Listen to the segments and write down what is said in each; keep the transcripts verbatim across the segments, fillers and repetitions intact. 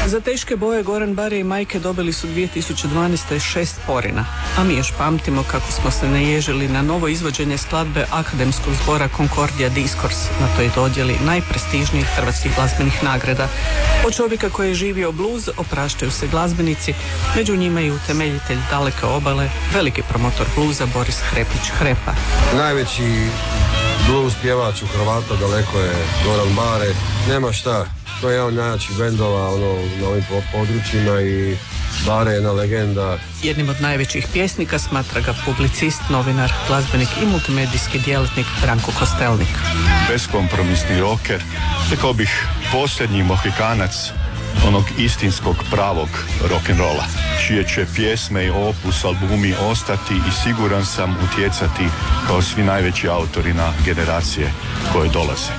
Za teške boje Goran Bare i Majke dobili su dvije tisuće dvanaeste. šest porina, a mi još pamtimo kako smo se naježili na novo izvođenje skladbe akademskog zbora Concordia Discourse na toj dodjeli najprestižnijih hrvatskih glazbenih nagrada. Od čovjeka koji je živio bluz opraštaju se glazbenici, među njima i utemeljitelj Daleke obale, veliki promotor bluza Boris Hrepić Hrepa. Najveći blues pjevač u Hrvata daleko je Goran Bare, nema šta. To je jedan od najjačih bendova ono, na ovim područjima i Bare je jedna legenda. Jednim od najvećih pjesnika smatra ga publicist, novinar, glazbenik i multimedijski djelatnik Branko Kostelnik. Beskompromisni rocker, rekao bih posljednji mohikanac onog istinskog pravog rock'n'rolla, čije će pjesme i opus albumi ostati i siguran sam utjecati kao svi najveći autori na generacije koje dolaze.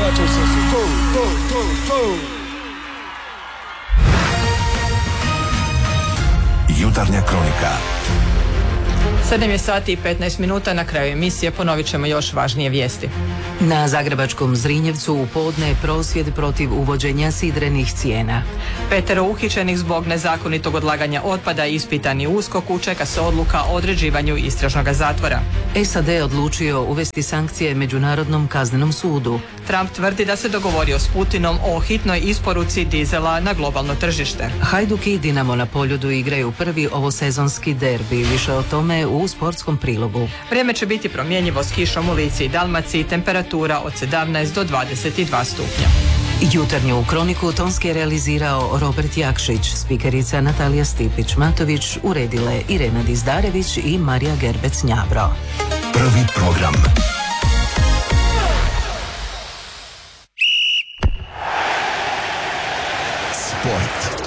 Jutarnja kronika. sedam je sati i petnaest minuta, na kraju emisije ponovit ćemo još važnije vijesti. Na zagrebačkom Zrinjevcu u podne prosvjed protiv uvođenja sidrenih cijena. Petero uhićenih zbog nezakonitog odlaganja otpada ispitani u USKOK-u, čeka se odluka o određivanju istražnog zatvora. S A D odlučio uvesti sankcije Međunarodnom kaznenom sudu. Trump tvrdi da se dogovorio s Putinom o hitnoj isporuci dizela na globalno tržište. Hajduk i Dinamo na Poljudu igraju prvi ovosezonski derbi, više o tome u sportskom prilogu. Vrijeme će biti promjenjivo s kišom u Lici i Dalmaciji, temperatura od sedamnaest do dvadeset dva stupnja. Jutarnju kroniku tonski je realizirao Robert Jakšić, spikerica Natalija Stipić-Matović, uredile Irena Dizdarević i Marija Gerbec-Njavro. Prvi program. Sport.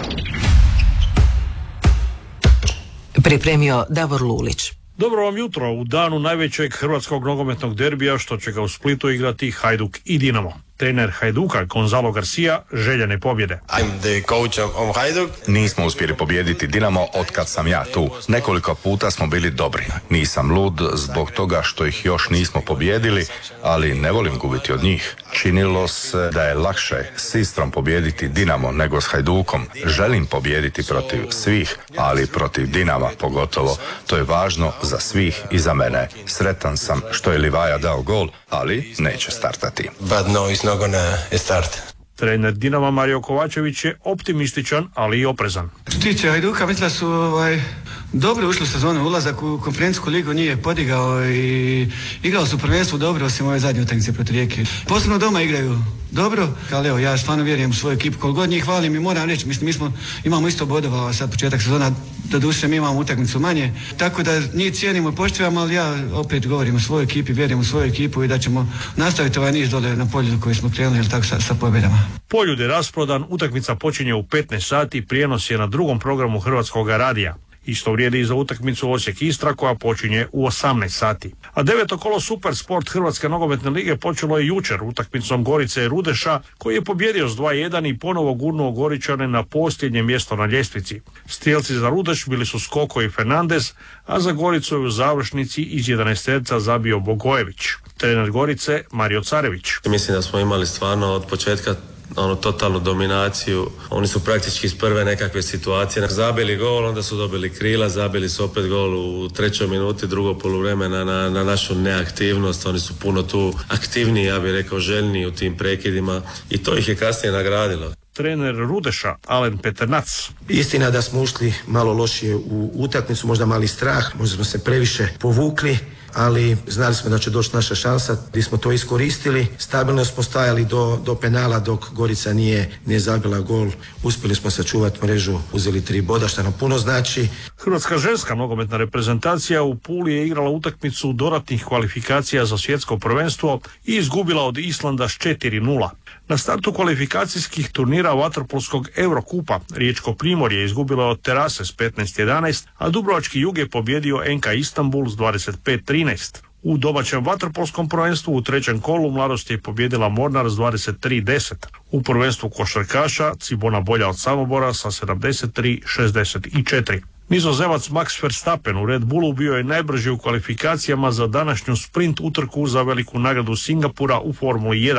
Pripremio Davor Lulić. Dobro vam jutro u danu najvećeg hrvatskog nogometnog derbija što će ga u Splitu igrati Hajduk i Dinamo. Trener Hajduka, Gonzalo Garcia, željene pobjede. I'm the coach of, of Hajduk. Nismo uspjeli pobijediti Dinamo otkad sam ja tu. Nekoliko puta smo bili dobri. Nisam lud zbog toga što ih još nismo pobijedili, ali ne volim gubiti od njih. Činilo se da je lakše s Istrom pobijediti Dinamo nego s Hajdukom. Želim pobijediti protiv svih, ali protiv Dinama pogotovo. To je važno za svih i za mene. Sretan sam što je Livaja dao gol, ali neće startati. But no, it's not gonna start. Trener Dinama Mario Kovačević je optimističan, ali i oprezan. Što tiče Hajduka, mislim da su ovaj, dobro ušli u sezonu, ulazak u konferencijsku ligu nije podigao i igrali su prvenstvo dobro, osim ove zadnje utakmice protiv Rijeke. Posebno doma igraju dobro, ali evo, ja stvarno vjerujem u svoju ekipu, koliko god njih hvalim i moram reći, mislim, mi smo, imamo isto bodova, sad početak sezona, do duše mi imamo utakmicu manje, tako da njih cijenimo i poštivamo, ali ja opet govorim o svojoj ekipi, vjerujem u svoju ekipu i da ćemo nastaviti ovaj niz dole na Poljudu koji smo krenuli, jel tako, sa, sa pobjedama. Poljud je rasprodan, utakmica počinje u petnaest sati, prijenos je na drugom programu Hrvatskog radija. Isto vrijedi i za utakmicu Osijek-Istra koja počinje u osamnaest sati. A deveto kolo Super Sport Hrvatske nogometne lige počelo je jučer utakmicom Gorice i Rudeša koji je pobjedio s dva jedan i ponovo gurnuo Goričane na posljednje mjesto na ljestvici. Strijelci za Rudeš bili su Skoko i Fernandez, a za Goricu je u završnici iz jedanaesterca zabio Bogojević. Trener Gorice Mario Carević. Mislim da smo imali stvarno od početka onu totalnu dominaciju. Oni su praktički iz prve nekakve situacije zabili gol, onda su dobili krila, zabili su opet gol u trećoj minuti, drugo poluvremena na, na našu neaktivnost. Oni su puno tu aktivniji, ja bih rekao željni u tim prekidima i to ih je kasnije nagradilo. Trener Rudeša Alen Peternac. Istina da smo ušli malo lošije u utakmicu, možda mali strah, možda smo se previše povukli, ali znali smo da će doći naša šansa, gdje smo to iskoristili. Stabilno smo stajali do, do penala dok Gorica nije, nije zabila gol. Uspjeli smo sačuvati mrežu, uzeli tri boda, što nam puno znači. Hrvatska ženska nogometna reprezentacija u Puli je igrala utakmicu dodatnih kvalifikacija za svjetsko prvenstvo i izgubila od Islanda s četiri nula. Na startu kvalifikacijskih turnira vaterpolskog Eurokupa Riječko Primorje je izgubilo od Terase s petnaest jedanaest, a Dubrovački Jug je pobjedio N K Istanbul s dvadeset pet trinaest. U domaćem vaterpolskom prvenstvu u trećem kolu Mladost je pobjedila Mornar s dvadeset tri deset. U prvenstvu košarkaša Cibona bolja od Samobora sa sedamdeset tri šezdeset četiri. Nizozemac Max Verstappen u Red Bullu bio je najbrži u kvalifikacijama za današnju sprint utrku za veliku nagradu Singapura u Formuli jedan.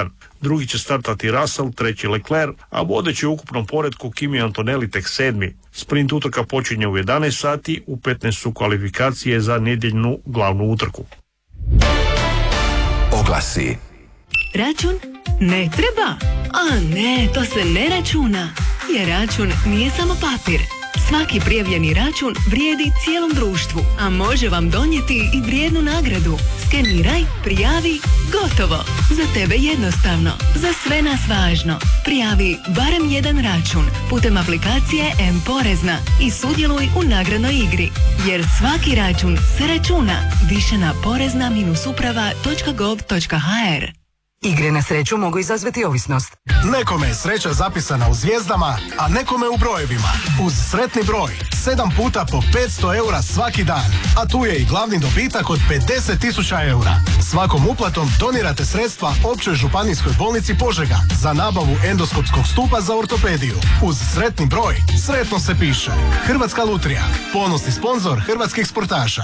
drugi će startati Russell, treći Leclerc, a vodeći u ukupnom poretku Kimi Antonelli tek sedmi. Sprint utrka počinje u jedanaest sati, u petnaest su kvalifikacije za nedjeljnu glavnu utrku. Oglasi. Račun? Ne treba. A ne, to se ne računa. Jer račun nije samo papir. Svaki prijavljeni račun vrijedi cijelom društvu, a može vam donijeti i vrijednu nagradu. Skeniraj, prijavi, gotovo. Za tebe jednostavno, za sve nas važno. Prijavi barem jedan račun putem aplikacije M-Porezna i sudjeluj u nagradnoj igri. Jer svaki račun se računa. Više na porezna uprava točka gov točka ha er. Igre na sreću mogu izazvati ovisnost. Nekome je sreća zapisana u zvijezdama, a nekome u brojevima. Uz sretni broj, sedam puta po petsto eura svaki dan. A tu je i glavni dobitak od pedeset tisuća eura. Svakom uplatom donirate sredstva Općoj županijskoj bolnici Požega za nabavu endoskopskog stupa za ortopediju. Uz sretni broj, sretno se piše. Hrvatska lutrija, ponosni sponzor hrvatskih sportaša.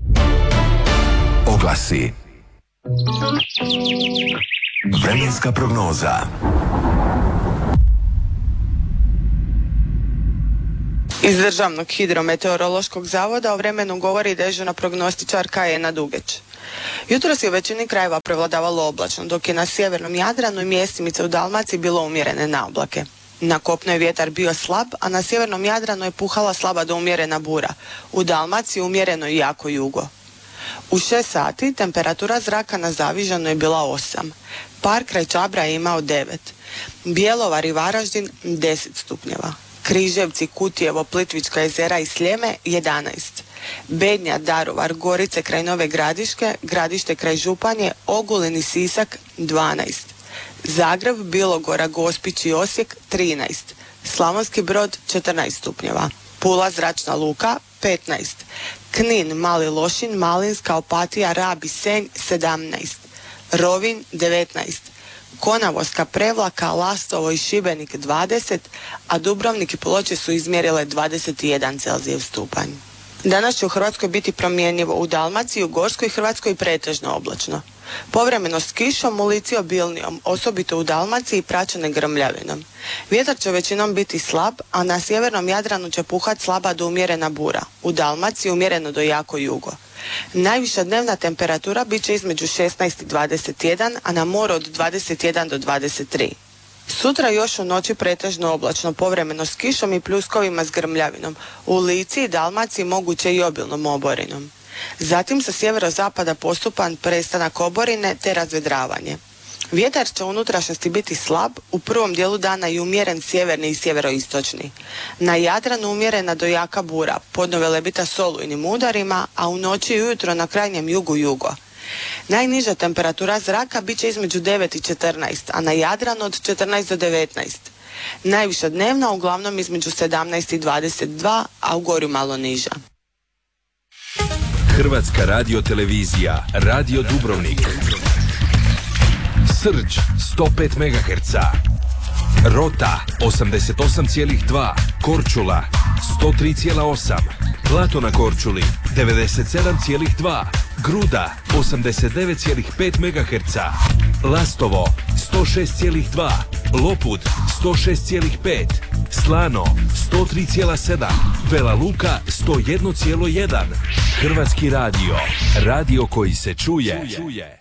Oglasi. Vremenska prognoza. Iz Državnog hidrometeorološkog zavoda o vremenu govori dežurna prognostičarka Ena Dugeć. Jutros je u većini krajeva prevladavalo oblačno, dok je na sjevernom Jadranu i mjestimice u Dalmaciji bilo umjerene naoblake. Na kopnu je vjetar bio slab, a na sjevernom Jadranu je puhala slaba do umjerena bura. U Dalmaciji umjereno i jako jugo. U šest sati temperatura zraka na Zavižanu je bila osam. Par kraj Čabra je imao devet. Bjelovar i Varaždin deset stupnjeva. Križevci, Kutijevo, Plitvička jezera i Sljeme jedanaest. Bednja, Daruvar, Gorice kraj Nove Gradiške, Gradište kraj Županje, Ogulin i Sisak dvanaest. Zagreb, Bilogora, Gospić i Osijek trinaest. Slavonski Brod četrnaest stupnjeva. Pula, Zračna luka petnaest. Knin, Mali Lošin, Malinska, Opatija, Rab i Senj sedamnaest. Rovinj devetnaest. Konavoska, Prevlaka, Lastovo i Šibenik dvadeset, a Dubrovnik i Ploče su izmjerile dvadeset jedan Celzijev stupanj. Danas će u Hrvatskoj biti promjenjivo, u Dalmaciji, u Gorskoj Hrvatskoj pretežno oblačno. Povremeno s kišom, u Lici obilnijom, osobito u Dalmaciji praćene grmljavinom. Vjetar će većinom biti slab, a na sjevernom Jadranu će puhat slaba do umjerena bura. U Dalmaciji umjereno do jako jugo. Najviša dnevna temperatura bit će između šesnaest i dvadeset jedan, a na moru od dvadeset jedan do dvadeset tri. Sutra još u noći pretežno oblačno, povremeno s kišom i pljuskovima s grmljavinom. U Lici i Dalmaciji moguće i obilnom oborinom. Zatim sa sjeverozapada postupan prestanak oborine te razvedravanje. Vjetar će u unutrašnjosti biti slab, u prvom dijelu dana i umjeren sjeverni i sjeveroistočni. Na Jadranu umjerena do jaka bura, podno Velebita s olujnim udarima, a u noći i ujutro na krajnjem jugu jugo. Najniža temperatura zraka bit će između devet i četrnaest, a na Jadranu od četrnaest do devetnaest. Najviša dnevna uglavnom između sedamnaest i dvadeset dva, a u Gorju malo niža. Hrvatska radiotelevizija, Radio Dubrovnik. Srđ sto pet megaherca. Rota osamdeset osam zarez dva. Korčula sto tri zarez osam. Plato na Korčuli devedeset sedam zarez dva. Gruda osamdeset devet zarez pet megaherca. Lastovo sto šest zarez dva. Lopud sto šest zarez pet. Slano sto tri zarez sedam. Vela Luka sto jedan zarez jedan. Hrvatski radio. Radio koji se čuje.